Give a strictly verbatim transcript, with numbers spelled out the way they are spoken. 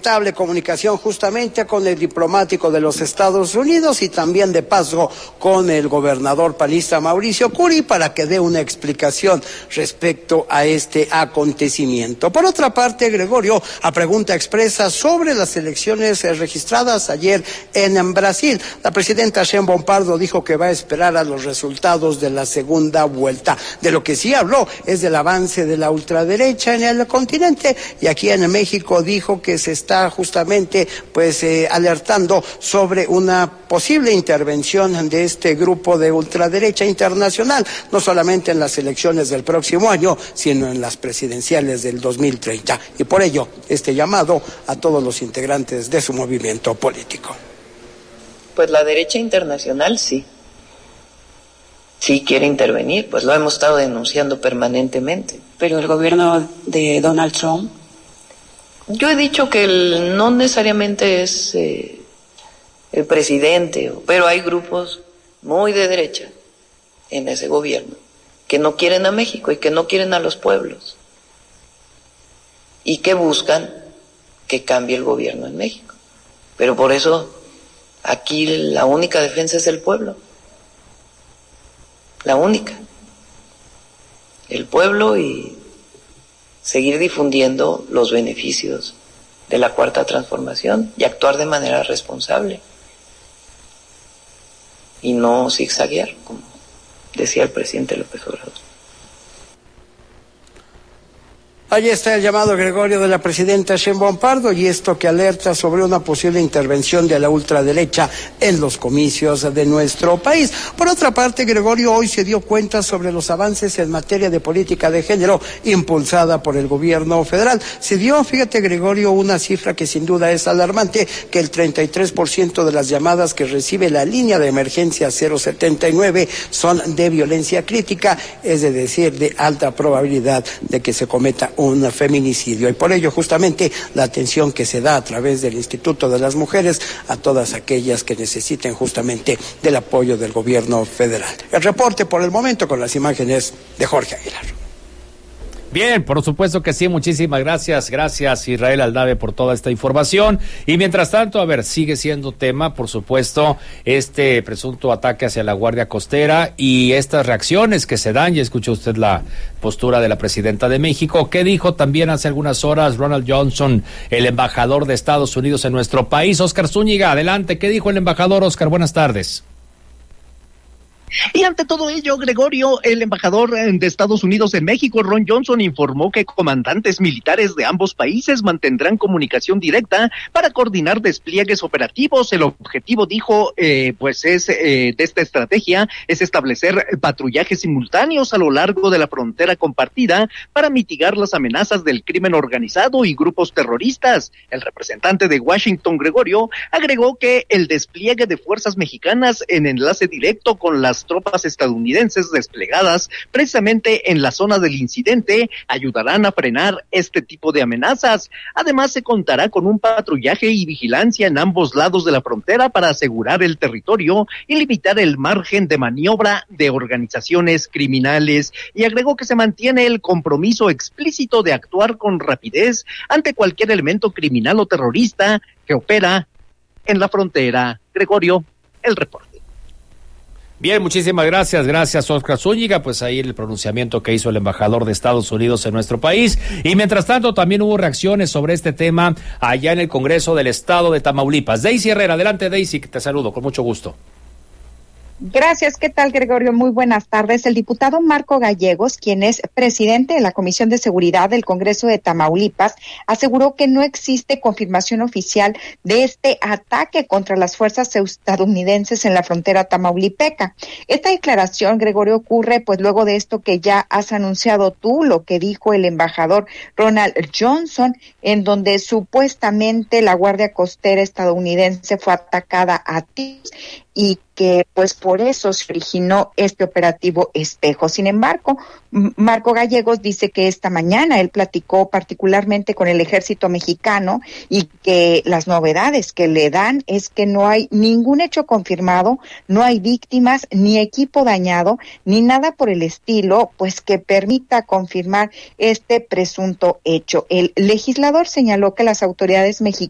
lamentable comunicación justamente con el diplomático de los Estados Unidos y también de paso con el gobernador panista Mauricio Curi para que dé una explicación respecto a este acontecimiento. Por otra parte, Gregorio, a pregunta expresa sobre las elecciones registradas ayer en Brasil, la presidenta Sheinbaum Pardo dijo que va a esperar a los resultados de la segunda vuelta. De lo que sí habló es del avance de la ultraderecha en el continente, y aquí en México dijo que se está justamente pues eh, alertando sobre una posible intervención de este grupo de ultraderecha internacional, no solamente en las elecciones del próximo año, sino en las presidenciales del dos mil treinta. Y por ello, este llamado a todos los integrantes de su movimiento político. Pues la derecha internacional sí. Sí quiere intervenir, pues lo hemos estado denunciando permanentemente. Pero el gobierno de Donald Trump. Yo he dicho que el, no necesariamente es eh, el presidente, pero hay grupos muy de derecha en ese gobierno que no quieren a México y que no quieren a los pueblos y que buscan que cambie el gobierno en México. Pero por eso aquí la única defensa es el pueblo, la única, el pueblo, y seguir difundiendo los beneficios de la Cuarta Transformación y actuar de manera responsable y no zigzaguear, como decía el presidente López Obrador. Ahí está el llamado, Gregorio, de la presidenta Sheinbaum Pardo, y esto que alerta sobre una posible intervención de la ultraderecha en los comicios de nuestro país. Por otra parte, Gregorio hoy se dio cuenta sobre los avances en materia de política de género impulsada por el gobierno federal. Se dio, fíjate, Gregorio, una cifra que sin duda es alarmante, que el treinta y tres por ciento de las llamadas que recibe la línea de emergencia cero setenta y nueve son de violencia crítica, es decir, de alta probabilidad de que se cometa un feminicidio, y por ello justamente la atención que se da a través del Instituto de las Mujeres a todas aquellas que necesiten justamente del apoyo del gobierno federal. El reporte por el momento con las imágenes de Jorge Aguilar. Bien, por supuesto que sí, muchísimas gracias, gracias Israel Aldave por toda esta información. Y mientras tanto, a ver, sigue siendo tema, por supuesto, este presunto ataque hacia la Guardia Costera y estas reacciones que se dan. Ya escuchó usted la postura de la presidenta de México. ¿Qué dijo también hace algunas horas Ronald Johnson, el embajador de Estados Unidos en nuestro país? Oscar Zúñiga, adelante, ¿qué dijo el embajador? Oscar, buenas tardes. Y ante todo ello, Gregorio, el embajador de Estados Unidos en México, Ron Johnson, informó que comandantes militares de ambos países mantendrán comunicación directa para coordinar despliegues operativos. El objetivo, dijo, eh, pues es eh, de esta estrategia, es establecer patrullajes simultáneos a lo largo de la frontera compartida para mitigar las amenazas del crimen organizado y grupos terroristas. El representante de Washington, Gregorio, agregó que el despliegue de fuerzas mexicanas en enlace directo con las tropas estadounidenses desplegadas precisamente en la zona del incidente ayudarán a frenar este tipo de amenazas. Además, se contará con un patrullaje y vigilancia en ambos lados de la frontera para asegurar el territorio y limitar el margen de maniobra de organizaciones criminales. Y agregó que se mantiene el compromiso explícito de actuar con rapidez ante cualquier elemento criminal o terrorista que opera en la frontera. Gregorio, el reporte. Bien, muchísimas gracias, gracias Oscar Zúñiga, pues ahí el pronunciamiento que hizo el embajador de Estados Unidos en nuestro país. Y mientras tanto también hubo reacciones sobre este tema allá en el Congreso del Estado de Tamaulipas. Daisy Herrera, adelante Daisy, te saludo con mucho gusto. Gracias, ¿qué tal, Gregorio? Muy buenas tardes. El diputado Marco Gallegos, quien es presidente de la Comisión de Seguridad del Congreso de Tamaulipas, aseguró que no existe confirmación oficial de este ataque contra las fuerzas estadounidenses en la frontera tamaulipeca. Esta declaración, Gregorio, ocurre pues luego de esto que ya has anunciado tú, lo que dijo el embajador Ronald Johnson, en donde supuestamente la Guardia Costera estadounidense fue atacada a tiros y que pues por eso se originó este operativo Espejo. Sin embargo, Marco Gallegos dice que esta mañana él platicó particularmente con el ejército mexicano y que las novedades que le dan es que no hay ningún hecho confirmado, no hay víctimas, ni equipo dañado, ni nada por el estilo, pues que permita confirmar este presunto hecho. El legislador señaló que las autoridades mexicanas